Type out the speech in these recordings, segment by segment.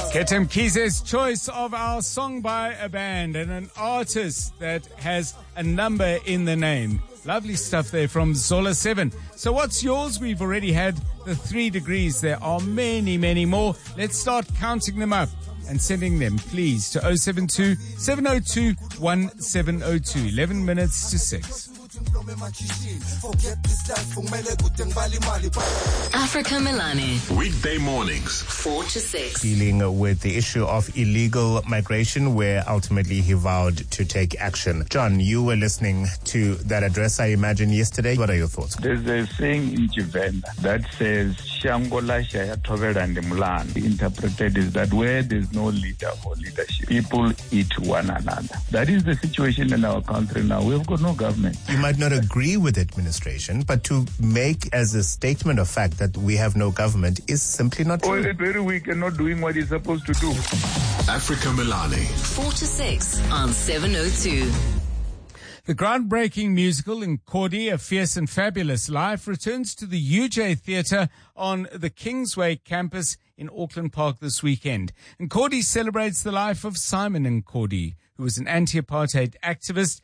Ketem Kize's choice of our song by a band and an artist that has a number in the name. Lovely stuff there from Zola 7. So what's yours? We've already had the 3 degrees. There are many, many more. Let's start counting them up and sending them, please, to 072 702 1702. 11 minutes to 6. Africa Melane. Weekday mornings, 4 to 6. Dealing with the issue of illegal migration, where ultimately he vowed to take action. John, you were listening to that address, I imagine, yesterday. What are your thoughts? There's a saying in Chivenda that says, Shangola Shaya Toverandi Mulan. Interpreted is that where there's no leader or leadership, people eat one another. That is the situation in our country now. We've got no government. You might not agree with administration, but to make as a statement of fact that we have no government is simply not true. It's very weak and not doing what it's supposed to do. Africa Melane. 4 to 6 on 702. The groundbreaking musical Nkhodi, A Fierce and Fabulous Life returns to the UJ Theatre on the Kingsway campus in Auckland Park this weekend. Nkhodi celebrates the life of Simon Nkhodi, who was an anti-apartheid activist,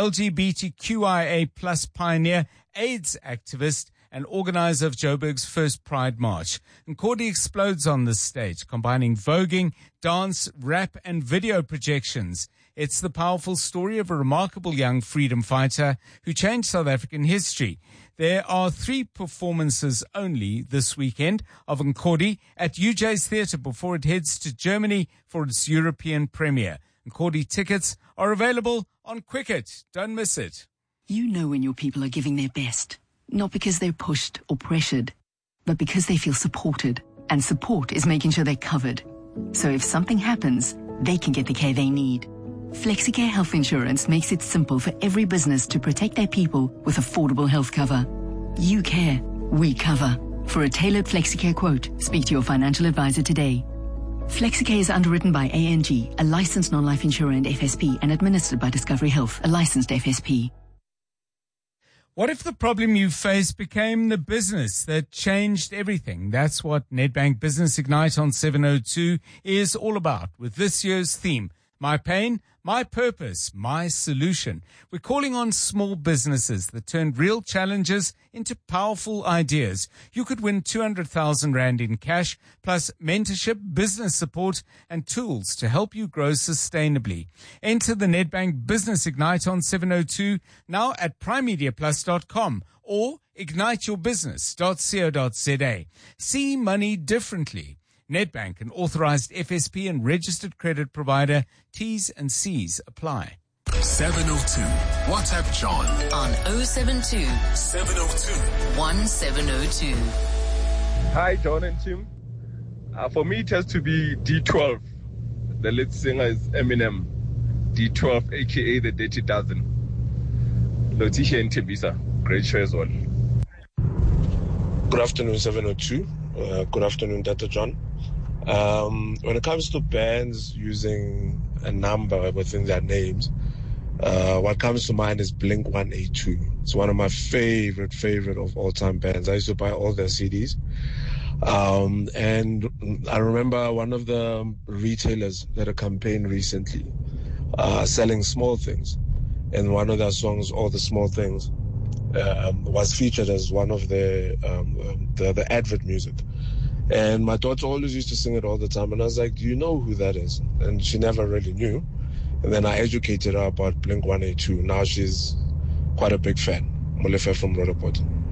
LGBTQIA plus pioneer, AIDS activist, and organizer of Joburg's first Pride March. Nkhodi explodes on this stage, combining voguing, dance, rap, and video projections. It's the powerful story of a remarkable young freedom fighter who changed South African history. There are 3 performances only this weekend of Nkhodi at UJ's Theatre before it heads to Germany for its European premiere. Nkhodi tickets are available on Quicket. Don't miss it. You know when your people are giving their best, not because they're pushed or pressured, but because they feel supported. And support is making sure they're covered. So if something happens, they can get the care they need. FlexiCare Health Insurance makes it simple for every business to protect their people with affordable health cover. You care, we cover. For a tailored FlexiCare quote, speak to your financial advisor today. FlexiCare is underwritten by ANG, a licensed non-life insurer and FSP, and administered by Discovery Health, a licensed FSP. What if the problem you face became the business that changed everything? That's what Nedbank Business Ignite on 702 is all about, with this year's theme, My Pain, My Purpose, My Solution. We're calling on small businesses that turned real challenges into powerful ideas. You could win 200,000 Rand in cash, plus mentorship, business support, and tools to help you grow sustainably. Enter the Nedbank Business Ignite on 702 now at primemediaplus.com or igniteyourbusiness.co.za. See money differently. Nedbank, an authorized FSP and registered credit provider. T's and C's apply. 702. WhatsApp John On 072 702 1702. Hi, John and Tim. For me, it has to be D12. The lead singer is Eminem. D12, aka the Dirty Dozen. Lotisha and Tibisa. Great show as well. Good afternoon, 702. Good afternoon, Dr. John. When it comes to bands using a number within their names, what comes to mind is Blink-182. It's one of my favorite of all-time bands. I used to buy all their CDs. And I remember one of the retailers did a campaign recently selling small things. And one of their songs, All the Small Things, was featured as one of the advert music. And my daughter always used to sing it all the time. And I was like, do you know who that is? And she never really knew. And then I educated her about Blink-182. Now she's quite a big fan. Molefe from Rhodoport.